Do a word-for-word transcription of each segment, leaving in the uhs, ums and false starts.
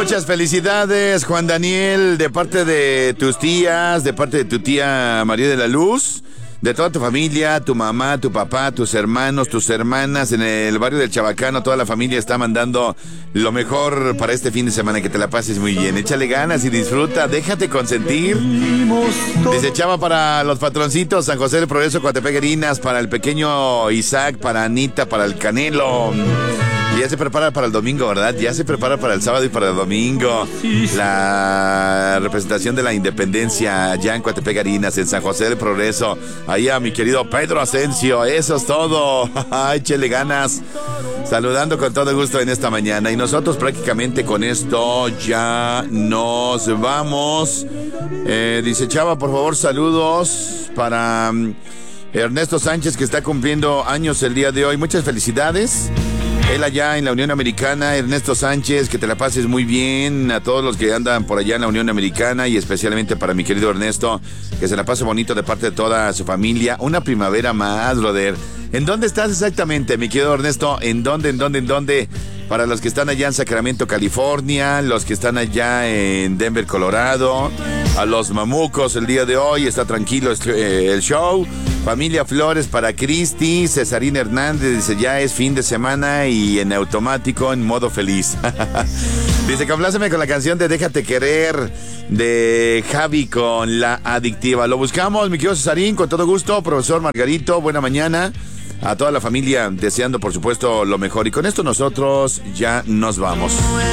Muchas felicidades, Juan Daniel, de parte de tus tías, de parte de tu tía María de la Luz, de toda tu familia, tu mamá, tu papá, tus hermanos, tus hermanas, en el barrio del Chabacano, toda la familia está mandando lo mejor para este fin de semana, que te la pases muy bien. Échale ganas y disfruta, déjate consentir. Dice Chava para los patroncitos, San José del Progreso, Coatepec Herinas, para el pequeño Isaac, para Anita, para el Canelo. Y ya se prepara para el domingo, ¿verdad? Ya se prepara para el sábado y para el domingo. La representación de la independencia allá en Coatepec Herinas, en San José del Progreso. Ahí a mi querido Pedro Asensio, eso es todo. Échele ganas. Saludando con todo gusto en esta mañana. Y nosotros prácticamente con esto ya nos vamos. Eh, dice Chava, por favor, saludos para um, Ernesto Sánchez, que está cumpliendo años el día de hoy. Muchas felicidades. Él allá en la Unión Americana, Ernesto Sánchez, que te la pases muy bien. A todos los que andan por allá en la Unión Americana y especialmente para mi querido Ernesto, que se la pase bonito de parte de toda su familia. Una primavera más, brother. ¿En dónde estás exactamente, mi querido Ernesto? ¿En dónde, en dónde, en dónde? Para los que están allá en Sacramento, California, los que están allá en Denver, Colorado, a los mamucos el día de hoy, está tranquilo el show. Familia Flores para Cristi, Cesarín Hernández, dice ya es fin de semana y en automático, en modo feliz. Dice, compláceme con la canción de Déjate Querer de Javi con La Adictiva. Lo buscamos, mi querido Cesarín, con todo gusto. Profesor Margarito, buena mañana. A toda la familia, deseando por supuesto lo mejor. Y con esto nosotros ya nos vamos.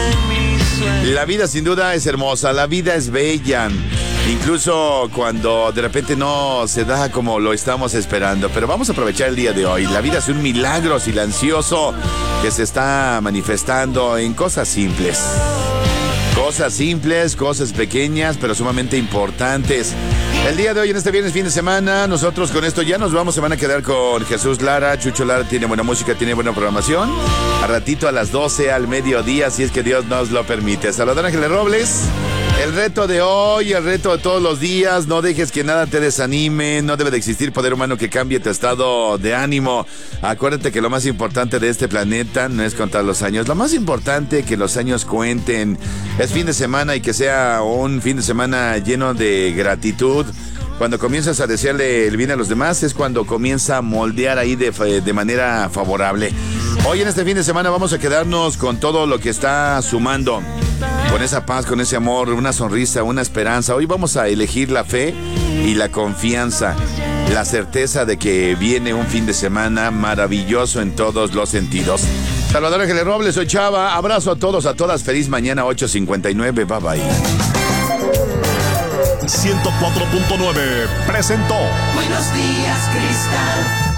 La vida sin duda es hermosa, la vida es bella. Incluso cuando de repente no se da como lo estamos esperando. Pero vamos a aprovechar el día de hoy. La vida es un milagro silencioso que se está manifestando en cosas simples. Cosas simples, cosas pequeñas, pero sumamente importantes. El día de hoy, en este viernes, fin de semana, nosotros con esto ya nos vamos. Se van a quedar con Jesús Lara. Chucho Lara tiene buena música, tiene buena programación. A ratito a las doce, al mediodía, si es que Dios nos lo permite. Saludar a Ángeles Robles. El reto de hoy, el reto de todos los días, no dejes que nada te desanime, no debe de existir poder humano que cambie tu estado de ánimo. Acuérdate que lo más importante de este planeta no es contar los años, lo más importante que los años cuenten. Es fin de semana y que sea un fin de semana lleno de gratitud. Cuando comienzas a desearle el bien a los demás es cuando comienza a moldear ahí de, de manera favorable. Hoy en este fin de semana vamos a quedarnos con todo lo que está sumando. Con esa paz, con ese amor, una sonrisa, una esperanza. Hoy vamos a elegir la fe y la confianza. La certeza de que viene un fin de semana maravilloso en todos los sentidos. Salvador Ángeles Robles, soy Chava. Abrazo a todos, a todas. Feliz mañana, ocho cincuenta y nueve. Bye bye. ciento cuatro punto nueve presentó Buenos días, Cristal.